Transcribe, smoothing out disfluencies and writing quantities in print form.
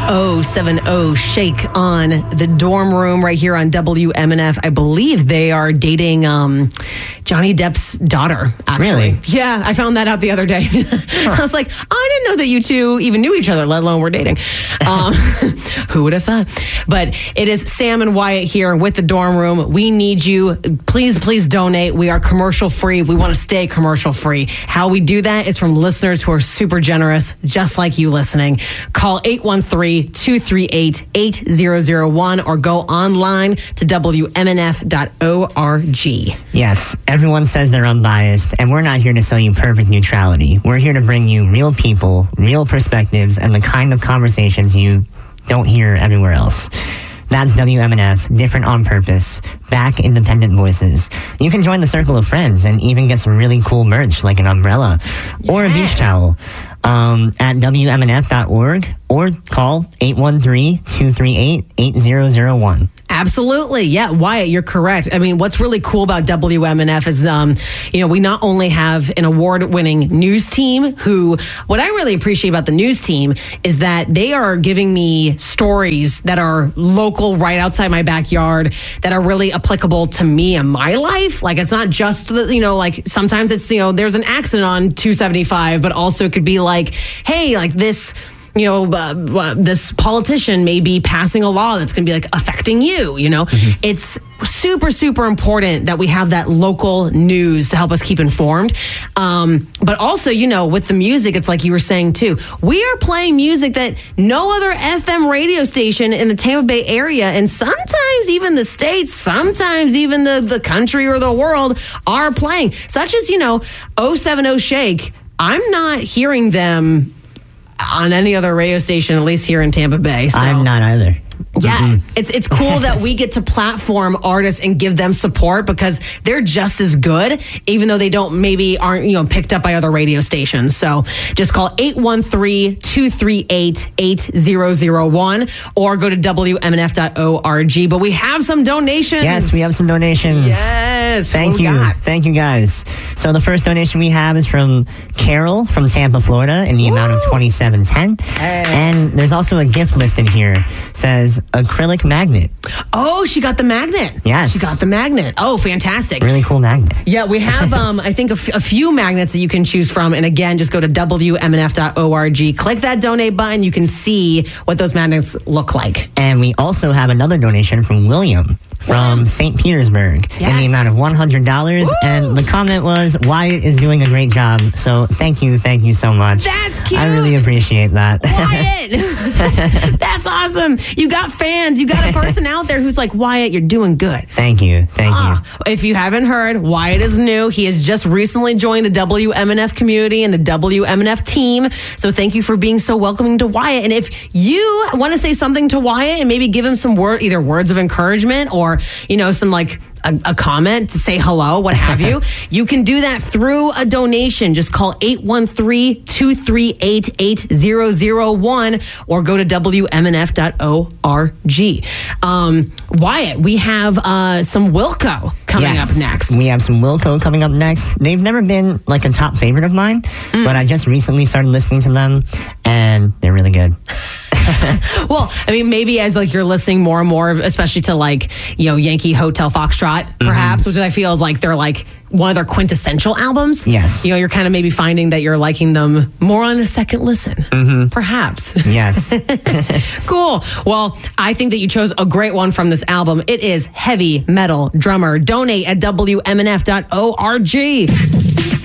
70 Shake on the dorm room right here on WMNF. I believe they are dating Johnny Depp's daughter, actually. Really? Yeah, I found that out the other day. I was like, I didn't know that you two even knew each other, let alone were dating. Who would have thought? But it is Sam and Wyatt here with the dorm room. We need you. Please donate. We are commercial free. We want to stay commercial free. How we do that is from listeners who are super generous, just like you listening. Call 813-238-8001 or go online to WMNF.org. Yes, everyone says they're unbiased, and we're not here to sell you perfect neutrality. We're here to bring you real people, real perspectives, and the kind of conversations you don't hear everywhere else. That's WMNF, different on purpose, back independent voices. You can join the circle of friends and even get some really cool merch like an umbrella or a beach towel at WMNF.org or call 813-238-8001. Absolutely. Yeah, Wyatt, you're correct. I mean, what's really cool about WMNF is, we not only have an award-winning news team who, what I really appreciate about the news team is that they are giving me stories that are local, right outside my backyard, that are really applicable to me and my life. Like, it's not just, like sometimes it's, there's an accident on 275, but also it could be like, hey, like this... this politician may be passing a law that's going to be like affecting you, Mm-hmm. It's super, super important that we have that local news to help us keep informed. But also, with the music, it's like you were saying too, we are playing music that no other FM radio station in the Tampa Bay area, and sometimes even the States, sometimes even the country or the world are playing, such as, 070 Shake. I'm not hearing them on any other radio station, at least here in Tampa Bay. So, I'm not either. Yeah, Mm-mm. it's cool that we get to platform artists and give them support because they're just as good, even though they aren't picked up by other radio stations. So just call 813-238-8001 or go to WMNF.org. But we have some donations. Yes, we have some donations. Yes. Thank you. Thank you, guys. So the first donation we have is from Carol from Tampa, Florida, in the amount of $27.10. Hey. And there's also a gift listed here. It says acrylic magnet. Oh, she got the magnet. Yes. She got the magnet. Oh, fantastic. Really cool magnet. Yeah, we have, I think, a few magnets that you can choose from. And again, just go to WMNF.org. Click that donate button. You can see what those magnets look like. And we also have another donation from William from St. Petersburg in the amount of $100. Woo! And the comment was, Wyatt is doing a great job. So thank you so much. That's cute. I really appreciate that. Wyatt! That's awesome. You got fans. You got a person out there who's like, Wyatt, you're doing good. Thank you. If you haven't heard, Wyatt is new. He has just recently joined the WMNF community and the WMNF team. So thank you for being so welcoming to Wyatt. And if you want to say something to Wyatt and maybe give him some either words of encouragement or, some like a comment to say hello, what have you, you can do that through a donation. Just call 813-238-8001 or go to WMNF.org. Wyatt, we have some Wilco coming up next. We have some Wilco coming up next. They've never been like a top favorite of mine, but I just recently started listening to them and they're really good. Well, I mean, maybe as like you're listening more and more, especially to like, Yankee Hotel Foxtrot, perhaps, which I feel is like they're like one of their quintessential albums. Yes. You're kind of maybe finding that you're liking them more on a second listen, perhaps. Yes. Cool. Well, I think that you chose a great one from this album. It is Heavy Metal Drummer. Donate at WMNF.org.